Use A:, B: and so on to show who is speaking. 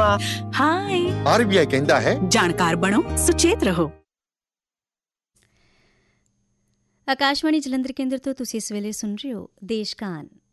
A: ਸੀਮਾ।
B: High.
A: RBI ਕਹਿੰਦਾ ਹੈ
B: ਜਾਣਕਾਰ ਬਣੋ, ਸੁਚੇਤ ਰਹੋ।
C: ਆਕਾਸ਼ਵਾਣੀ ਜਲੰਧਰ ਕੇਂਦਰ ਤੋਂ ਤੁਸੀਂ ਇਸ ਵੇਲੇ ਸੁਣ ਰਹੇ ਹੋ ਦੇਸ਼ ਕਾਨ।